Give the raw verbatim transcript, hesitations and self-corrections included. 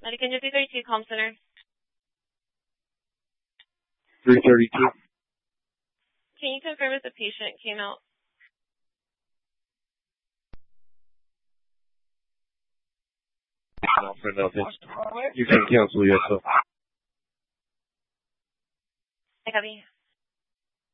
Medical three thirty-two, Calm Center. three thirty-two. Can you confirm if the patient came out? No, for nothing. You can cancel yourself. I copy.